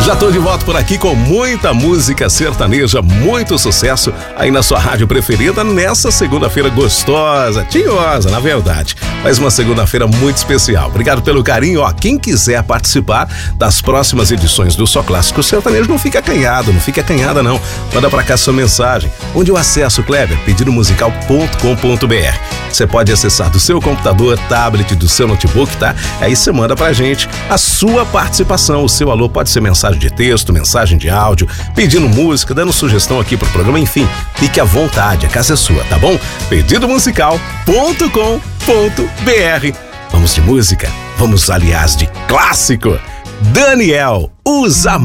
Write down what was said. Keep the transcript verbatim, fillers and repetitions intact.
Já tô de volta por aqui com muita música sertaneja, muito sucesso aí na sua rádio preferida nessa segunda-feira gostosa, tinhosa, na verdade, mas uma segunda-feira muito especial. Obrigado pelo carinho, ó, quem quiser participar das próximas edições do Só Clássico Sertanejo, não fica acanhado, não fica acanhada não, manda pra cá sua mensagem. Onde eu acesso, Kleber? pedido musical ponto com ponto b r. Você pode acessar do seu computador, tablet, do seu notebook, tá? Aí você manda pra gente a sua participação, o seu alô, pode ser mensagem de texto, mensagem de áudio, pedindo música, dando sugestão aqui pro programa, enfim, fique à vontade, a casa é sua, tá bom? pedido musical ponto com ponto b r. Vamos de música? Vamos, aliás, de clássico. Daniel, Os Amores.